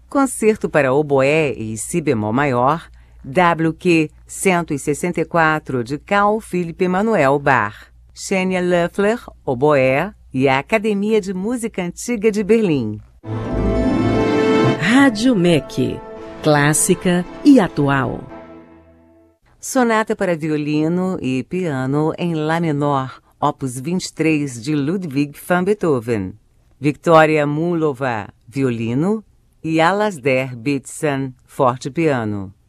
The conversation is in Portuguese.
Concerto para oboé e si bemol maior, WQ 164 de Carl Philipp Emanuel Bach. Xenia Löffler, oboé, e a Academia de Música Antiga de Berlim. Rádio MEC, clássica e atual. Sonata para violino e piano em Lá menor, opus 23 de Ludwig van Beethoven. Victoria Mullova, violino, e Alasdair Beatson, forte piano.